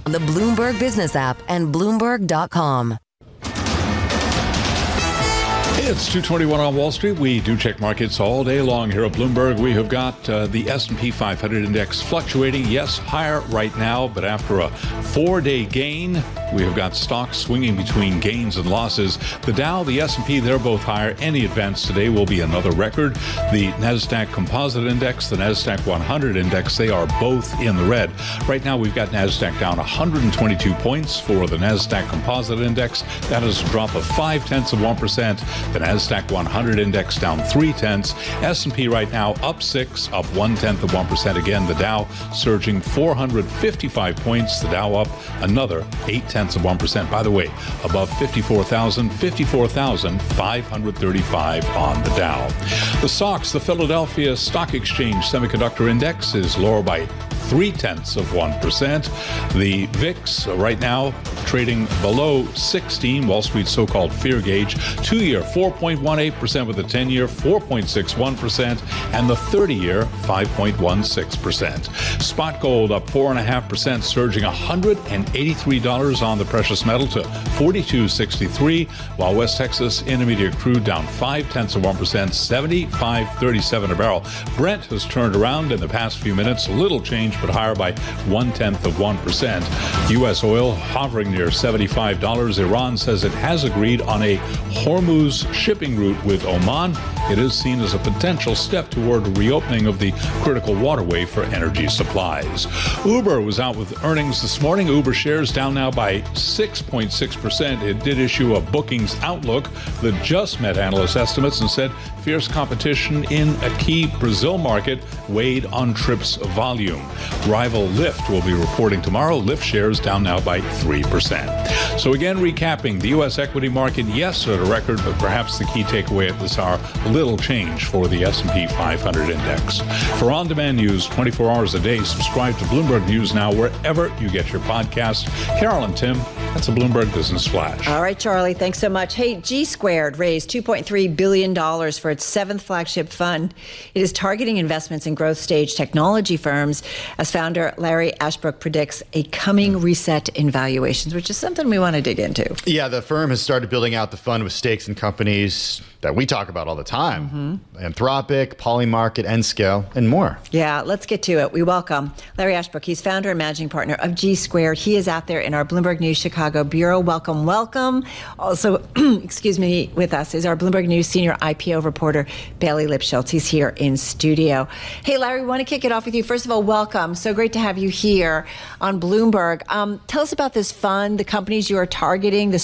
on the Bloomberg Business app and Bloomberg.com. It's 2:21 on Wall Street. We do check markets all day long here at Bloomberg. We have got the S&P 500 index fluctuating, yes, higher right now, but after a 4-day gain, we have got stocks swinging between gains and losses. The Dow, the S&P, they're both higher. Any advance today will be another record. The NASDAQ Composite Index, the NASDAQ 100 Index, they are both in the red. Right now, we've got NASDAQ down 122 points for the NASDAQ Composite Index. That is a drop of 0.5%. The NASDAQ 100 Index down 0.3. S&P right now up 6, up 0.1%. Again, the Dow surging 455 points. The Dow up another 0.8%. By the way, above 54,535 on the Dow. The SOX, the Philadelphia Stock Exchange Semiconductor Index, is lower by 0.3%. The VIX right now trading below 16, Wall Street's so-called fear gauge. 2-year 4.18% with the 10-year 4.61% and the 30-year 5.16%. Spot gold up 4.5%, surging $183 on the precious metal to $42.63, while West Texas Intermediate crude down 0.5%, $75.37 a barrel. Brent has turned around in the past few minutes, a little change, but higher by 0.1%. U.S. oil hovering near $75. Iran says it has agreed on a Hormuz shipping route with Oman. It is seen as a potential step toward reopening of the critical waterway for energy supplies. Uber was out with earnings this morning. Uber shares down now by 6.6%. It did issue a bookings outlook that just met analyst estimates and said fierce competition in a key Brazil market weighed on trips volume. Rival Lyft will be reporting tomorrow. Lyft shares down now by 3%. So again, recapping the U.S. equity market, yes, at a record, but perhaps the key takeaway at this hour, little change for the S&P 500 index. For on-demand news 24 hours a day, subscribe to Bloomberg News Now wherever you get your podcasts. Carol and Tim, that's a Bloomberg Business Flash. All right, Charlie, thanks so much. Hey, G Squared raised $2.3 billion for its 7th flagship fund. It is targeting investments in growth stage technology firms, as founder Larry Ashbrook predicts a coming reset in valuations, which is something we want to dig into. Yeah, the firm has started building out the fund with stakes in companies that we talk about all the time. Anthropic, Polymarket, Nscale, and more. Yeah, let's get to it. We welcome Larry Ashbrook. He's founder and managing partner of G Squared. He is out there in our Bloomberg News Chicago bureau. Welcome, welcome. Also, excuse me, with us is our Bloomberg News senior IPO reporter, Bailey Lipschultz. He's here in studio. Hey, Larry, we want to kick it off with you. First of all, welcome. So great to have you here on Bloomberg. Tell us about this fund, the companies you are targeting, the